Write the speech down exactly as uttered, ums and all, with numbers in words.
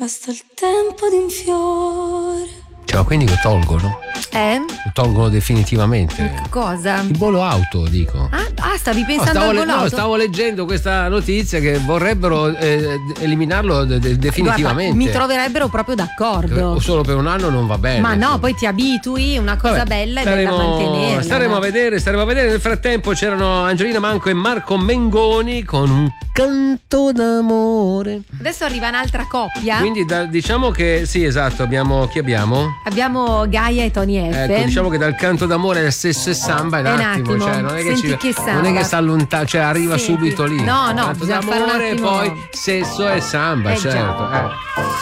Basta il tempo di un fiore. Cioè, quindi lo tolgono? Eh? Lo tolgono definitivamente. Cosa? Il volo auto, dico. Ah, ah stavi pensando no, stavo, al volo le- no, auto? stavo leggendo questa notizia che vorrebbero eh, eliminarlo de- de- definitivamente. Guarda, mi troverebbero proprio d'accordo. O solo per un anno non va bene. Ma no, poi ti abitui, una cosa Vabbè, bella e staremo, bella mantenerla. staremo no? a vedere, staremo a vedere. Nel frattempo c'erano Angelina Manco e Marco Mengoni con un canto d'amore. Adesso arriva un'altra coppia. Quindi da- diciamo che sì, esatto, abbiamo chi abbiamo? Abbiamo Gaia e Tony F. Ecco, diciamo che dal canto d'amore al sesso e samba è un, È un attimo, attimo, cioè non è che, senti ci, che non è samba. che sta lontano, cioè arriva Senti. subito lì. No, no, Canto bisogna fare un d'amore e attimo- poi sesso e samba, Eh, già. certo. Eh.